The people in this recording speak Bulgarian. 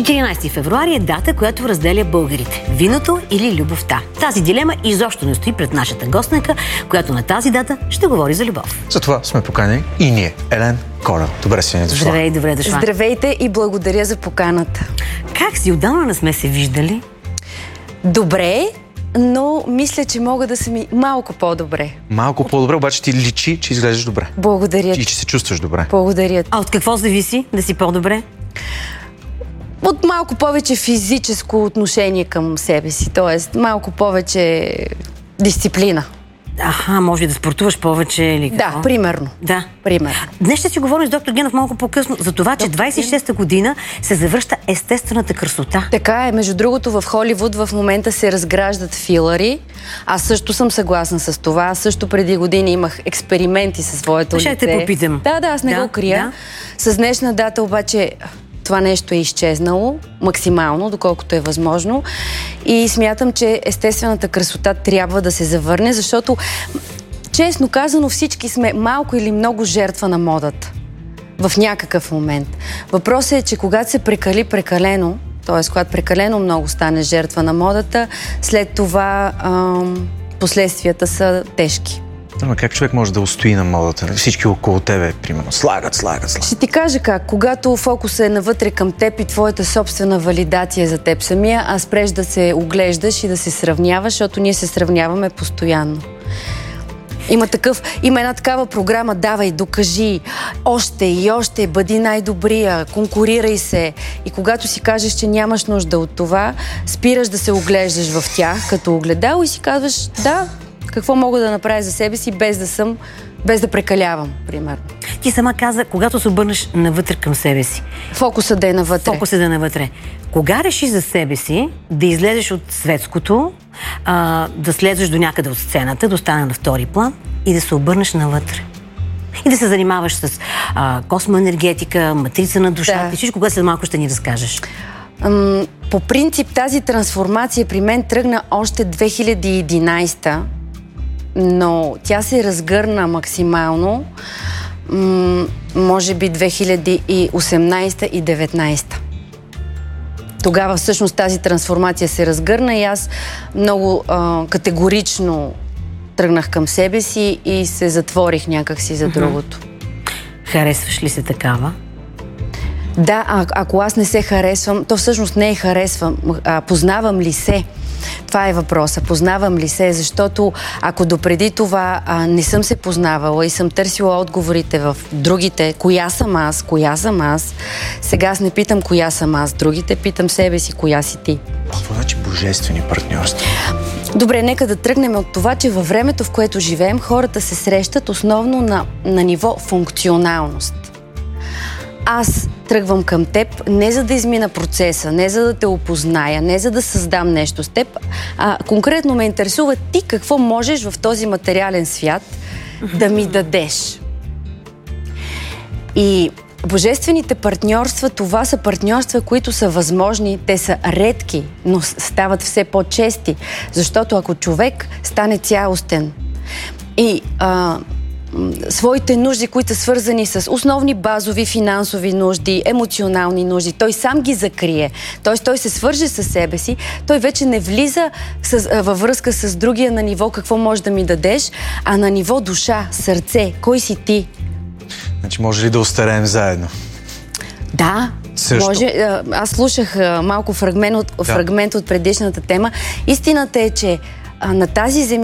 14 февруари е дата, която разделя българите. Виното или любовта. Тази дилема изобщо не стои пред нашата гостника, която на тази дата ще говори за любов. За това сме поканени и ние, Елен Колева. Добре си ни дошла. Здравей, добре дошла. Здравейте и благодаря за поканата. Как си? Отдавна не сме се виждали? Добре, но мисля, че мога да съм и малко по-добре. Малко по-добре, обаче ти личи, че изглеждаш добре. Благодаря. И че се чувстваш добре. Благодаря. А от какво зависи да си по-добре? От малко повече физическо отношение към себе си, т.е. малко повече дисциплина. Аха, може да спортуваш повече или какво? Да, примерно. Да. Примерно. Днес ще си говорим с доктор Генов малко по-късно за това, че 26-та година се завръща естествената красота. Така е. Между другото, в Холивуд в момента се разграждат филъри. Аз също съм съгласна с това. Аз също преди години имах експерименти със своето лице. Ще те попитам. Да, аз не го крия. С днешна дата обаче това нещо е изчезнало максимално, доколкото е възможно. И смятам, че естествената красота трябва да се завърне, защото, честно казано, всички сме малко или много жертва на модата. В някакъв момент. Въпросът е, че когато се прекали прекалено, т.е. когато прекалено много стане жертва на модата, след това последствията са тежки. Ама как човек може да устои на модата? Всички около тебе, примерно, слагат. Ще ти кажа как. Когато фокусът е навътре към теб и твоята собствена валидация за теб самия, а спреш да се оглеждаш и да се сравняваш, защото ние се сравняваме постоянно. Има една такава програма: давай, докажи, още и още, бъди най-добрия, конкурирай се. И когато си кажеш, че нямаш нужда от това, спираш да се оглеждаш в тях като огледало и си казваш: да, какво мога да направя за себе си, без да прекалявам, примерно. Ти сама каза, когато се обърнеш навътре към себе си. Фокусът да е навътре. Фокусът да е навътре. Кога решиш за себе си да излезеш от светското, да слезеш до някъде от сцената, да остане на втори план и да се обърнеш навътре? И да се занимаваш с космоенергетика, матрица на душата и всичко, което след малко ще ни разкажеш. По принцип тази трансформация при мен тръгна още 2011, но тя се разгърна максимално, може би 2018 и 2019. Тогава всъщност тази трансформация се разгърна и аз много категорично тръгнах към себе си и се затворих някакси за другото. Харесваш ли се такава? Да, ако аз не се харесвам, то всъщност не е харесвам, познавам ли се? Това е въпроса. Познавам ли се? Защото ако допреди това не съм се познавала и съм търсила отговорите в другите, коя съм аз, сега аз не питам коя съм аз, другите питам себе си, коя си ти. Това значи божествени партньорства. Добре, нека да тръгнем от това, че във времето, в което живеем, хората се срещат основно на ниво функционалност. Аз тръгвам към теб не за да измина процеса, не за да те опозная, не за да създам нещо с теб, а конкретно ме интересува ти какво можеш в този материален свят да ми дадеш. И божествените партньорства, това са партньорства, които са възможни, те са редки, но стават все по-чести, защото ако човек стане цялостен и своите нужди, които са свързани с основни базови финансови нужди, емоционални нужди, той сам ги закрие. Т.е. той се свърже със себе си, той вече не влиза във връзка с другия на ниво какво можеш да ми дадеш, а на ниво душа, сърце. Кой си ти? Значи може ли да остареем заедно? Да. Също. Може. Аз слушах малко фрагмент от предишната тема. Истината е, че на тази земя